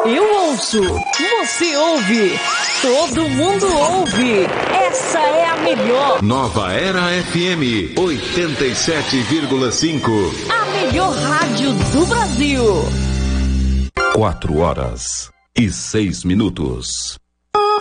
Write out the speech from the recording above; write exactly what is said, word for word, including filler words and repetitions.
Eu ouço, você ouve, todo mundo ouve. Essa é a melhor. Nova Era F M oitenta e sete vírgula cinco. A melhor rádio do Brasil. Quatro horas e seis minutos.